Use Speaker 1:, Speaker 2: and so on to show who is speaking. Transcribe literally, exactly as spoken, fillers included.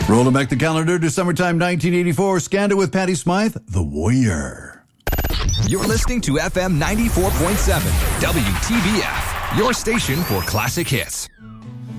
Speaker 1: Rolling back the calendar to summertime nineteen eighty-four. Scandal with Patty Smythe, The Warrior.
Speaker 2: You're listening to F M ninety-four point seven, W T B F, your station for classic hits.